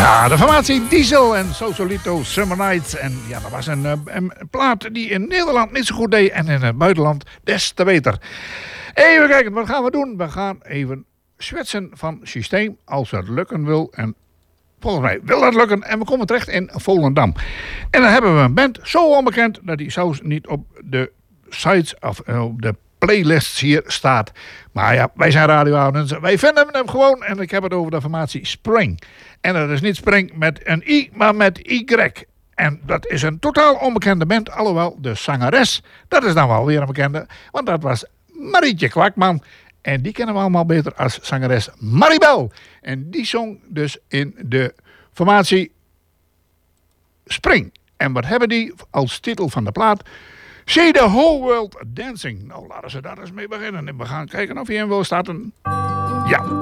Ja, de formatie Diesel en Sausalito Summer Nights. En ja, dat was een plaat die in Nederland niet zo goed deed en in het buitenland des te beter. Even kijken, wat gaan we doen? We gaan even zwetsen van systeem als het lukken wil. En volgens mij wil dat lukken. En we komen terecht in Volendam. En dan hebben we een band zo onbekend dat die zelfs niet op de sites of op de playlists hier staat. Maar ja, wij zijn radiohouders. Wij vinden hem gewoon. En ik heb het over de formatie Spring. En dat is niet Spring met een I, maar met Y. En dat is een totaal onbekende band. Alhoewel, de zangeres, dat is dan wel weer een bekende. Want dat was Marietje Kwakman. En die kennen we allemaal beter als zangeres Maribel. En die zong dus in de formatie Spring. En wat hebben die als titel van de plaat? See the whole world dancing. Nou, laten we daar eens mee beginnen. En we gaan kijken of hij in wil starten. Ja.